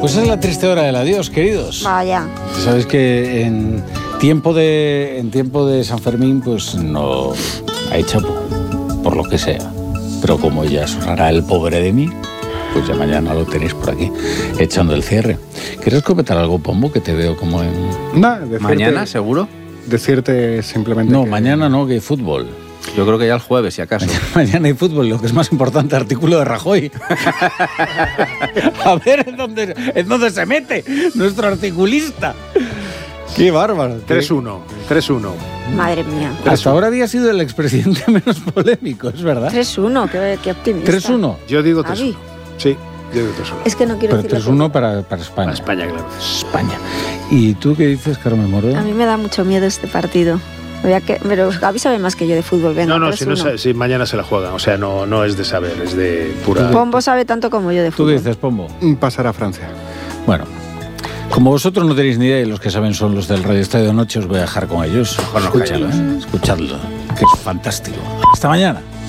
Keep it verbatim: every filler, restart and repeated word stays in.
Pues es la triste hora del adiós, queridos. Vaya. Sabéis que en tiempo de en tiempo de San Fermín, pues no hay chapo, por lo que sea. Pero como ya sonará el pobre de mí, pues ya mañana lo tenéis por aquí, echando el cierre. ¿Quieres comentar algo, Pombo, que te veo como en... Nah, decirte, ¿Mañana, seguro? Decirte simplemente No, que... mañana no, que hay fútbol. Yo creo que ya el jueves, si acaso. Mañana hay fútbol, lo que es más importante, artículo de Rajoy. A ver en dónde, en dónde se mete nuestro articulista. Qué bárbaro. tres uno, tres uno. Madre mía. Hasta ahora había sido el expresidente menos polémico, es verdad. tres uno, qué, qué optimista. tres uno. Yo digo tres Javi. uno. Sí, yo digo tres uno. Es que no quiero Pero decirlo. tres uno para, para España. Para España, claro. España. ¿Y tú qué dices, Carmen Moro? A mí me da mucho miedo este partido. Voy a que, pero Gaby sabe más que yo de fútbol. Venga, No, no, tres si, no uno. sa- si mañana se la juegan. O sea, no, no es de saber, es de pura... Pombo sabe tanto como yo de ¿Tú fútbol. qué dices, Pombo? Pasar a Francia. Bueno, como vosotros no tenéis ni idea y los que saben son los del Radio Estadio de Noche, os voy a dejar con ellos. Mejor no Escúchalo, callarlos. ¿eh? Escuchadlo, que es fantástico. Hasta mañana.